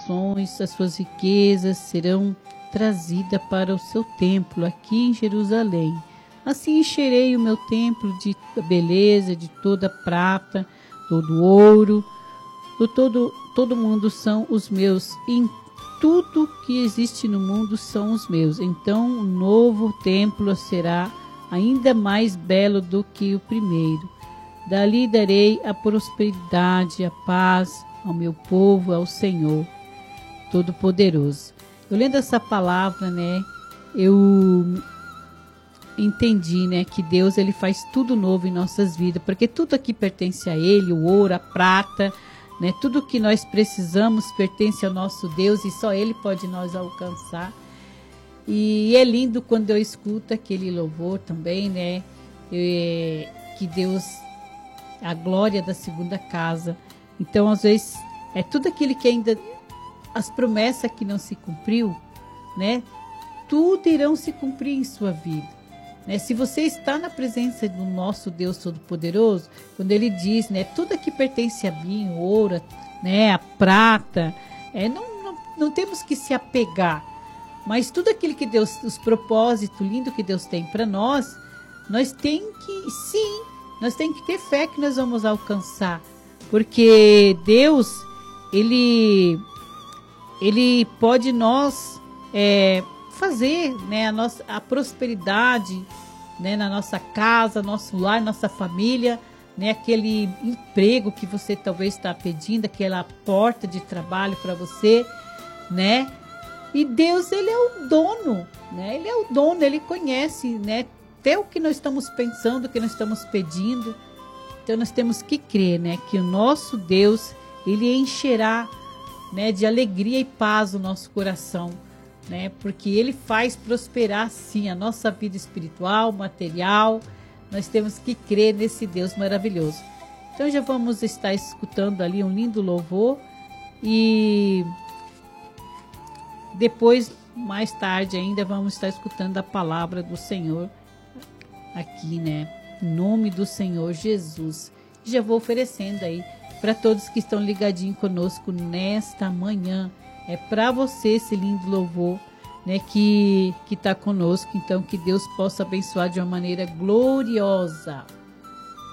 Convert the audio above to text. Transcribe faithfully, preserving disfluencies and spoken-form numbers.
nações, as suas riquezas serão trazidas para o seu templo aqui em Jerusalém. Assim encherei o meu templo de beleza, de toda prata, todo ouro, do todo, todo mundo são os meus, e tudo que existe no mundo são os meus. Então o novo templo será ainda mais belo do que o primeiro. Dali darei a prosperidade, a paz ao meu povo, ao Senhor Todo-Poderoso. Eu lendo essa palavra, né, eu entendi, né, que Deus ele faz tudo novo em nossas vidas, porque tudo aqui pertence a Ele, o ouro, a prata, né, tudo que nós precisamos pertence ao nosso Deus e só Ele pode nos alcançar. E é lindo quando eu escuto aquele louvor também, né, é, que Deus, a glória da segunda casa. Então, às vezes, é tudo aquilo que ainda, as promessas que não se cumpriu, né, tudo irão se cumprir em sua vida. Né? Se você está na presença do nosso Deus Todo-Poderoso, quando Ele diz, né, tudo que pertence a mim, o ouro, né, a prata, é, não, não, não temos que se apegar, mas tudo aquilo que Deus, os propósitos lindos que Deus tem para nós, nós tem que, sim, nós tem que ter fé que nós vamos alcançar, porque Deus, Ele, Ele pode nós, é, fazer, né, a nossa a prosperidade, né, na nossa casa, nosso lar, nossa família, né, aquele emprego que você talvez está pedindo, aquela porta de trabalho para você, né? E Deus, Ele é o dono, né? Ele é o dono, Ele conhece, né, até o que nós estamos pensando, o que nós estamos pedindo. Então nós temos que crer, né, que o nosso Deus, Ele encherá, né, de alegria e paz o nosso coração, né? Porque Ele faz prosperar sim a nossa vida espiritual, material. Nós temos que crer nesse Deus maravilhoso. Então já vamos estar escutando ali um lindo louvor e depois, mais tarde ainda, vamos estar escutando a palavra do Senhor aqui, né? Em nome do Senhor Jesus. Já vou oferecendo aí para todos que estão ligadinhos conosco nesta manhã. É para você esse lindo louvor, né, que que está conosco. Então, que Deus possa abençoar de uma maneira gloriosa.